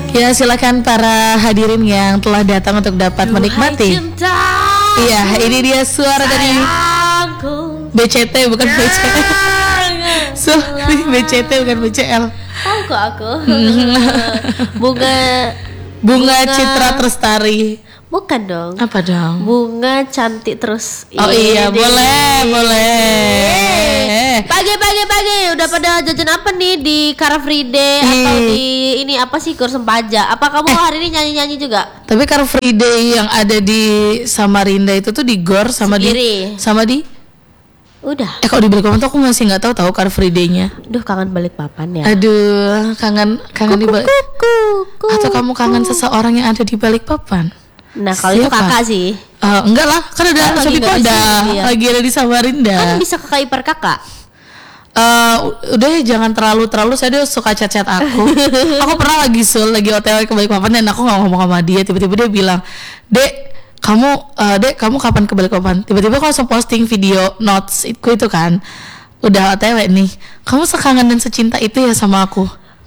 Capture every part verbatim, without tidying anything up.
Ya silakan para hadirin yang telah datang untuk dapat menikmati. Iya, ini dia suara dari B C T bukan B C L. So, B C T bukan B C L. Tahu kok aku. Bunga Bunga Citra Trestari. Bukan dong. Apa dong? Bunga cantik terus. Oh ini iya, boleh, boleh. Pagi pagi pagi udah pada jajan apa nih di Car Free Day atau di ini apa sih Gor Sempaja? Apa kamu eh. hari ini nyanyi-nyanyi juga? Tapi Car Free Day yang ada di Samarinda itu tuh di Gor sama Segiri. di sama di Udah. Eh kalau di Balikpapan tuh aku masih nggak tahu tahu Car Free Day-nya. Duh kangen Balikpapan ya. Aduh kangen kangen kuku, di Balik. Atau kamu kangen seseorang yang ada di Balikpapan? Nah kalau itu kakak sih. Uh, enggak lah, kan ada Sobi Koda lagi ada di Samarinda. Kan bisa kakak ipar kakak. Uh, udah jangan terlalu terlalu saya dia suka chat-chat aku. Aku pernah lagi sul lagi O T W ke Balikpapan dan aku nggak ngomong sama dia, tiba-tiba dia bilang, "Dek, kamu uh, Dek, kamu kapan ke Balikpapan?" Tiba-tiba aku langsung posting video notes itu itu kan. Udah O T W nih. Kamu sekangen dan secinta itu ya sama aku.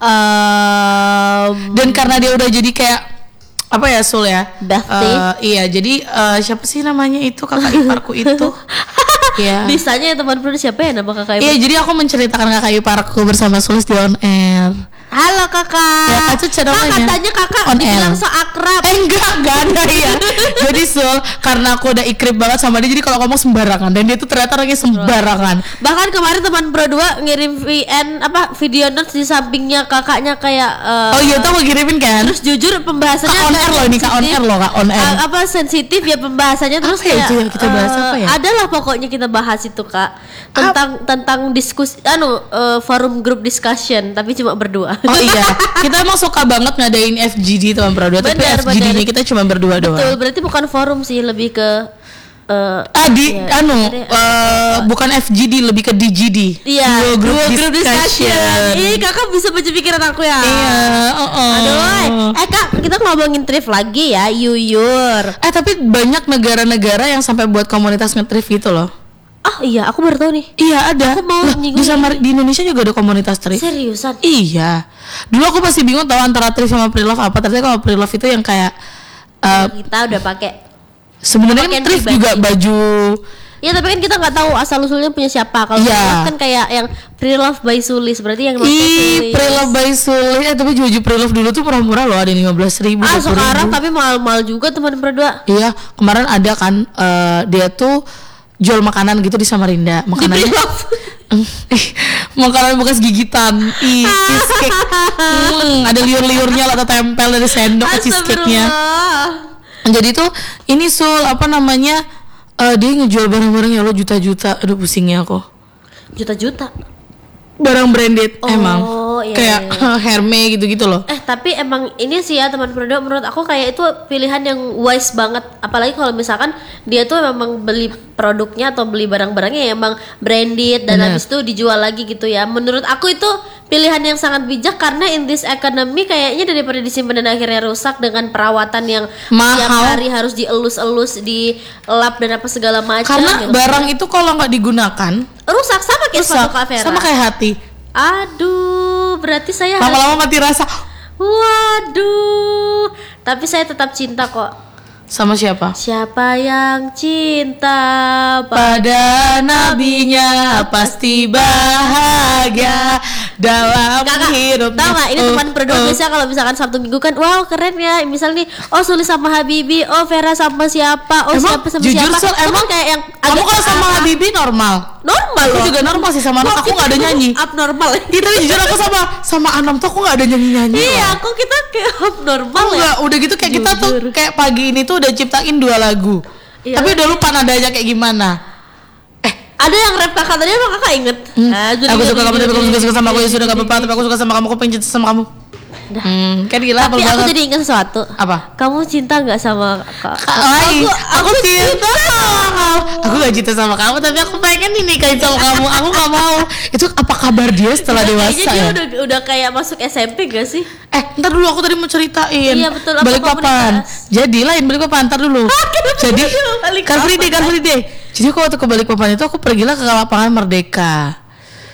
Um, dan karena dia udah jadi kayak apa ya Sul ya? Uh, iya, jadi uh, siapa sih namanya itu kakak iparku itu? Ya. Bisanya ya teman perlu siapa ya nama kakak ipar? Iya, jadi aku menceritakan kakak iparku bersama Sulis di on air. Halo kakak. Ya, itu kakak katanya kakak on dibilang so akrab. Eh, enggak, enggak ada ya. Jadi Sul, karena aku udah ikrip banget sama dia, jadi kalau ngomong sembarangan dan dia tuh ternyata orangnya sembarangan. Bahkan kemarin teman berdua ngirim V N apa video notes di sampingnya kakaknya kayak uh, oh iya, tuh mau kirimin kan? Terus jujur pembahasannya Kak on air loh ini, Kak on air loh, Kak on air. Uh, apa sensitif ya pembahasannya terus apa kayak itu yang kita bahas uh, apa ya? Adalah pokoknya kita bahas itu Kak tentang Ap- tentang diskusi anu uh, forum group discussion tapi cuma berdua. Oh iya, kita emang suka banget ngadain F G D teman berdua, tapi F G D-nya kita cuma berdua doang. Betul, berarti bukan forum sih, lebih ke uh, ah di ya, anu uh, uh, bukan F G D, lebih ke D G D. Iya, group, group group discussion. discussion. Ih, kakak bisa baca pikiran aku ya. Iya, uh -uh. Aduh, eh kak, kita ngomongin thrift lagi ya, Yuyur. Eh tapi banyak negara-negara yang sampai buat komunitas nge-thrift gitu loh. Ah iya, aku baru tahu nih. Iya ada. Aku mau Loh, di, Samar- di Indonesia juga ada komunitas thrift. Seriusan? Iya. Dulu aku masih bingung tahu antara thrift sama pre-love apa. Ternyata kalau pre-love itu yang kayak uh, kita udah pakai. Sebenarnya kan thrift juga baju. Ya tapi kan kita nggak tahu asal usulnya punya siapa. Kalau yeah. kan kayak yang pre-love by Sulis, berarti yang Ih, pre-love by Sulis. Eh, tapi baju pre-love dulu tuh murah-murah loh, ada lima belas ribu. Ah sekarang ribu. Tapi mahal-mahal juga teman berdua. Iya, kemarin ada kan uh, dia tuh jual makanan gitu di Samarinda, makanannya makanan bekas gigitan, ih cheesecake, hmm, ada liur-liurnya lah, atau tempel dari sendok ke cheesecake-nya. Jadi tuh ini Sul apa namanya uh, dia ngejual barang-barang ya lo juta-juta, aduh pusingnya aku. Juta-juta. Barang branded oh, emang iya, kayak iya. Hermes gitu-gitu loh. Eh tapi emang ini sih ya teman produk menurut aku kayak itu pilihan yang wise banget. Apalagi kalau misalkan dia tuh memang beli produknya atau beli barang-barangnya yang emang branded dan habis itu dijual lagi gitu ya. Menurut aku itu pilihan yang sangat bijak karena in this economy kayaknya daripada disimpan dan akhirnya rusak dengan perawatan yang mahal. Tiap hari harus dielus-elus, dilap dan apa segala macam. Karena gitu. Barang itu kalau nggak digunakan rusak sama kayak sepatu Kak Vera. Sama kayak hati. Aduh, berarti saya lama-lama mati rasa. Waduh, tapi saya tetap cinta kok. Sama siapa? Siapa yang cinta pada nabinya pasti bahagia dalam hidup. Tahu nggak? Ini uh, teman berdua uh. biasa kalau misalkan Sabtu Minggu kan, wow keren ya. Misal nih, oh Sulis sama Habibi, oh Vera sama siapa, oh emang, siapa sama jujur, siapa. Sul, emang kayak yang kamu kalau sama Habibi normal. Normal aku loh. juga normal sih sama anak, aku nggak ada nyanyi. Abnormal. Kita jujur aku sama sama Anam tuh aku nggak ada nyanyi nyanyi. Iya, aku kita kayak abnormal ya. Enggak, udah gitu kayak jujur. Kita tuh kayak pagi ini tuh udah ciptain dua lagu. Iya. Tapi udah lupa nadanya kayak gimana. Eh, ada yang rap kakak tadi emang kakak inget? Hmm. Nah, aku suka kamu tapi kamu suka sama aku ya sudah gak apa-apa, tapi aku suka sama kamu, aku pengen cinta sama kamu. Hmm, kan gila. Tapi aku jadi ingat sesuatu. Apa? Kamu cinta nggak sama kak? Aku, aku cinta sama kamu. Aku gak cinta sama kamu, tapi aku pengen nih nikahin sama kamu. Aku gak mau. Itu apa kabar dia setelah dewasa dia ya? Udah, udah kayak masuk S M P gak sih? Eh, ntar dulu aku tadi mau ceritain. Iya betul. Balikpapan. Jadi lain Balikpapan, ntar dulu. Jadi Car Free Day, Car Free Day. Jadi aku waktu ke Balikpapan itu aku pergilah ke lapangan Merdeka.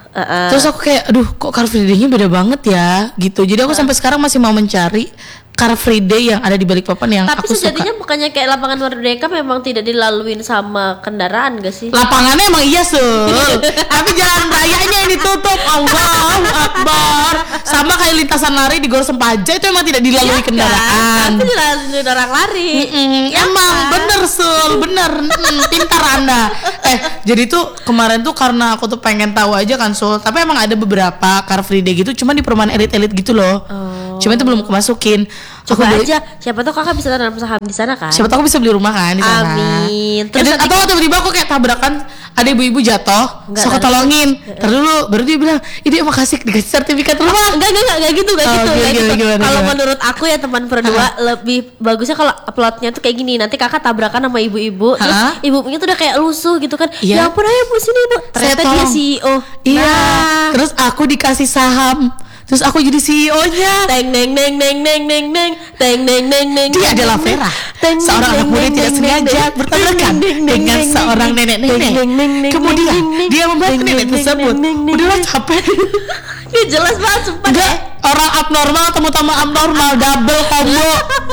Uh-uh. Terus aku kayak, aduh kok Car Free Day-nya beda banget ya gitu. Jadi aku uh. sampai sekarang masih mau mencari Car Free Day yang ada di Balikpapan yang tapi aku suka. Tapi sejatinya bukannya kayak lapangan Merdeka memang tidak dilaluin sama kendaraan gak sih? Lapangannya emang iya Sul. Tapi jalan rayanya yang ditutup. Allahu Akbar. Sama kayak lintasan lari di Gor Sempaja itu emang tidak dilalui ya kendaraan. Kan? Tapi dilalui orang lari. Ya emang kan? Bener Sul, bener. Mm, pintar Anda. Eh jadi tuh kemarin tuh karena aku tuh pengen tahu aja kan Sul. Tapi emang ada beberapa Car Free Day gitu, cuma di perumahan elit-elit gitu loh. Oh. Cuma itu belum kemasukin. Coba beli, aja, siapa tahu kakak bisa tanam saham di sana kan? Siapa tahu aku bisa beli rumah kan di sana. Amin. Terus dan, atau tiba-tiba aku kayak tabrakan, ada ibu-ibu jatuh, so ketolongin. Terus dulu baru dia bilang, "Ini makasih dikasih sertifikat rumah." Enggak, enggak, enggak, enggak gitu, enggak oh, gitu, enggak gitu. Kalau menurut aku ya teman berdua lebih bagusnya kalau uploadnya tuh kayak gini. Nanti kakak tabrakan sama ibu-ibu, terus ibunya tuh udah kayak lusuh gitu kan. Ya, ya ampun ayo Bu sini Bu. Ternyata dia C E O. Iya. Nah. Terus aku dikasih saham. Terus aku jadi C E O-nya. Teng neng neng neng neng neng neng teng neng neng neng. Dia adalah Vera, seorang anak muda tidak sengaja bertabrakan dengan seorang nenek-nenek. Kemudian dia membantu nenek tersebut. Udahlah capek. Ini jelas banget sumpah. Enggak, orang abnormal temu sama abnormal, double combo.